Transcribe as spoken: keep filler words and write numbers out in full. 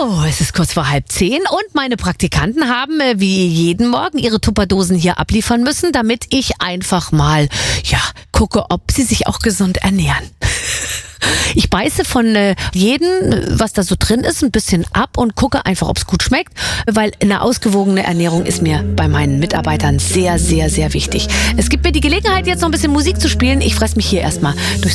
So, es ist kurz vor halb zehn und meine Praktikanten haben äh, wie jeden Morgen ihre Tupperdosen hier abliefern müssen, damit ich einfach mal, ja, gucke, ob sie sich auch gesund ernähren. Ich beiße von äh, jedem, was da so drin ist, ein bisschen ab und gucke einfach, ob es gut schmeckt, weil eine ausgewogene Ernährung ist mir bei meinen Mitarbeitern sehr, sehr, sehr wichtig. Es gibt mir die Gelegenheit, jetzt noch ein bisschen Musik zu spielen. Ich fresse mich hier erstmal durchs